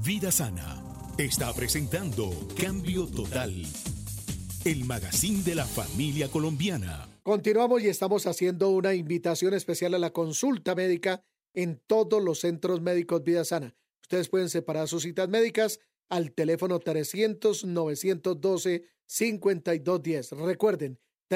Vida Sana está presentando Cambio Total, el magazine de la familia colombiana. Continuamos y estamos haciendo una invitación especial a la consulta médica en todos los centros médicos Vida Sana. Ustedes pueden separar sus citas médicas al teléfono 300-912-5210. Recuerden,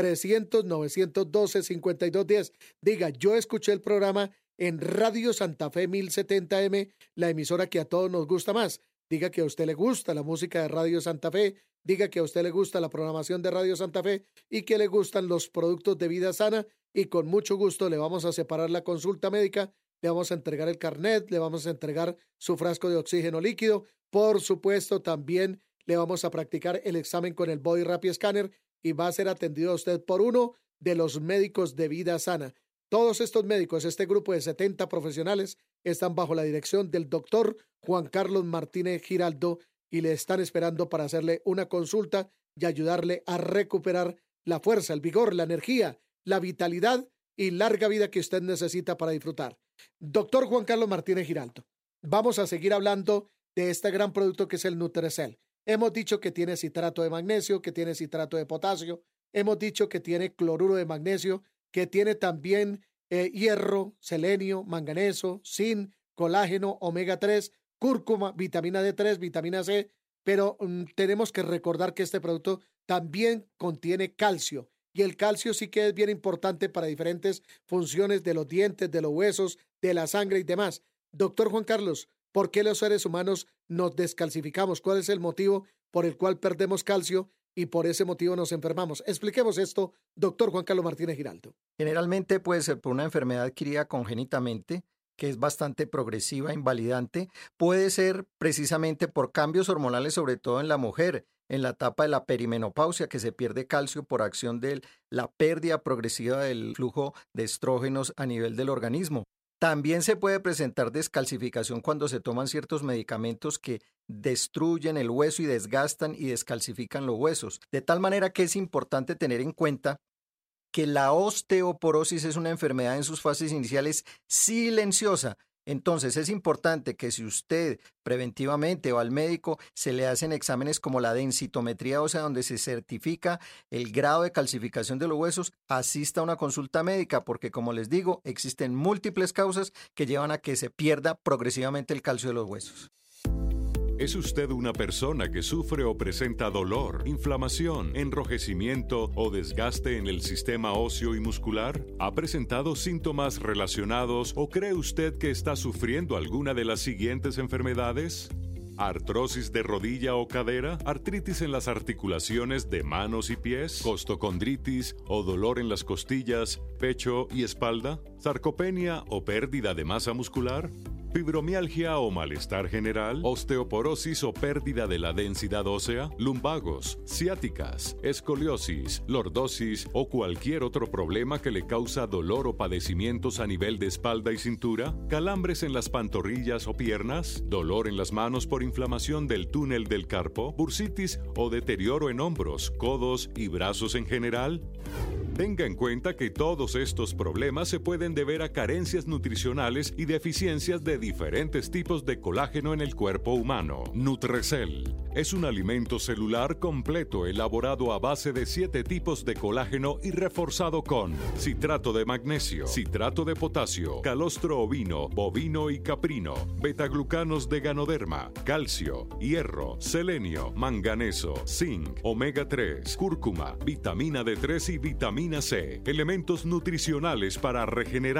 300-912-5210. Diga, yo escuché el programa en Radio Santa Fe 1070M, la emisora que a todos nos gusta más. Diga que a usted le gusta la música de Radio Santa Fe, diga que a usted le gusta la programación de Radio Santa Fe y que le gustan los productos de Vida Sana, y con mucho gusto le vamos a separar la consulta médica, le vamos a entregar el carnet, le vamos a entregar su frasco de oxígeno líquido. Por supuesto, también le vamos a practicar el examen con el Body Rapid Scanner y va a ser atendido a usted por uno de los médicos de Vida Sana. Todos estos médicos, este grupo de 70 profesionales, están bajo la dirección del doctor Juan Carlos Martínez Giraldo y le están esperando para hacerle una consulta y ayudarle a recuperar la fuerza, el vigor, la energía, la vitalidad y larga vida que usted necesita para disfrutar. Doctor Juan Carlos Martínez Giraldo, vamos a seguir hablando de este gran producto que es el Nutrecel. Hemos dicho que tiene citrato de magnesio, que tiene citrato de potasio, hemos dicho que tiene cloruro de magnesio, que tiene también hierro, selenio, manganeso, zinc, colágeno, omega 3, cúrcuma, vitamina D3, vitamina C, pero tenemos que recordar que este producto también contiene calcio, y el calcio sí que es bien importante para diferentes funciones de los dientes, de los huesos, de la sangre y demás. Doctor Juan Carlos, ¿por qué los seres humanos nos descalcificamos? ¿Cuál es el motivo por el cual perdemos calcio y por ese motivo nos enfermamos? Expliquemos esto, doctor Juan Carlos Martínez Giraldo. Generalmente puede ser por una enfermedad adquirida congénitamente, que es bastante progresiva, invalidante. Puede ser precisamente por cambios hormonales, sobre todo en la mujer, en la etapa de la perimenopausia, que se pierde calcio por acción de la pérdida progresiva del flujo de estrógenos a nivel del organismo. También se puede presentar descalcificación cuando se toman ciertos medicamentos que destruyen el hueso y desgastan y descalcifican los huesos. De tal manera que es importante tener en cuenta que la osteoporosis es una enfermedad en sus fases iniciales silenciosa. Entonces es importante que si usted preventivamente va al médico, se le hacen exámenes como la densitometría ósea, donde se certifica el grado de calcificación de los huesos, asista a una consulta médica, porque como les digo, existen múltiples causas que llevan a que se pierda progresivamente el calcio de los huesos. ¿Es usted una persona que sufre o presenta dolor, inflamación, enrojecimiento o desgaste en el sistema óseo y muscular? ¿Ha presentado síntomas relacionados o cree usted que está sufriendo alguna de las siguientes enfermedades? ¿Artrosis de rodilla o cadera? ¿Artritis en las articulaciones de manos y pies? ¿Costocondritis o dolor en las costillas, pecho y espalda? ¿Sarcopenia o pérdida de masa muscular? ¿Fibromialgia o malestar general? ¿Osteoporosis o pérdida de la densidad ósea? ¿Lumbagos, ciáticas, escoliosis, lordosis o cualquier otro problema que le causa dolor o padecimientos a nivel de espalda y cintura? ¿Calambres en las pantorrillas o piernas? ¿Dolor en las manos por inflamación del túnel del carpo? ¿Bursitis o deterioro en hombros, codos y brazos en general? Tenga en cuenta que todos estos problemas se pueden deber a carencias nutricionales y deficiencias de diferentes tipos de colágeno en el cuerpo humano. Nutrecel es un alimento celular completo elaborado a base de 7 tipos de colágeno y reforzado con citrato de magnesio, citrato de potasio, calostro ovino, bovino y caprino, betaglucanos de ganoderma, calcio, hierro, selenio, manganeso, zinc, omega 3, cúrcuma, vitamina D3 y vitamina C, elementos nutricionales para regenerar